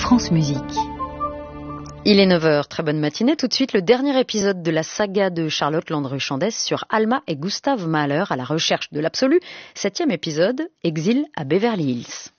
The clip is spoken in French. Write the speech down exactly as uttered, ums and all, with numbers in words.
France Musique. Il est neuf heures, très bonne matinée. Tout de suite, le dernier épisode de la saga de Charlotte Landru-Chandès sur Alma et Gustav Mahler à la recherche de l'absolu. Septième épisode, exil à Beverly Hills.